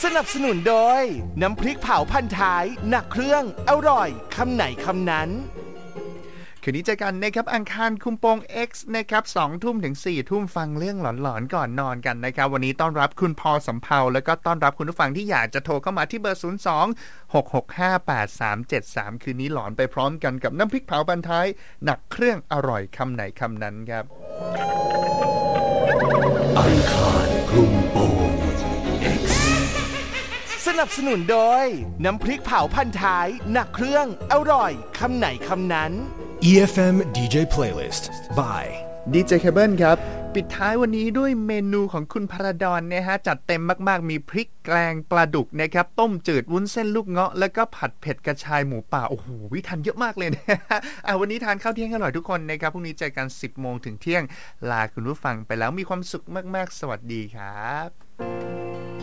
สนับสนุนโดยน้ำพริกเผาพันท้ายหนักเครื่องอร่อยคำไหนคำนั้นคืนนี้เจอกันนะครับอังคารคุมโปง X นะครับ20:00 นถึง 4:00 นฟังเรื่องหลอนๆก่อนนอนกันนะครับวันนี้ต้อนรับคุณพอสำเภาแล้วก็ต้อนรับคุณผู้ฟังที่อยากจะโทรเข้ามาที่เบอร์02-665-8373คืนนี้หลอนไปพร้อมกันกับน้ำพริกเผาพันท้ายหนักเครื่องอร่อยคำไหนคำนั้นครับอังคารคุมโปง X สนับสนุนโดยน้ำพริกเผาพันท้ายหนักเครื่องอร่อยคำไหนคำนั้น EFM DJ Playlist by DJ Cable ครับปิดท้ายวันนี้ด้วยเมนูของคุณพระดอนนะฮะจัดเต็มมากๆมีพริกแกงปลาดุกนะครับต้มจืดวุ้นเส้นลูกเงาะแล้วก็ผัดเผ็ดกระชายหมูป่าโอ้โหวิธีเยอะมากเลยนะวันนี้ทานข้าวเที่ยงอร่อยทุกคนนะครับพรุ่งนี้เจอกัน 10:00 นถึงเที่ยงลาคุณผู้ฟังไปแล้วมีความสุขมากๆสวัสดีครับ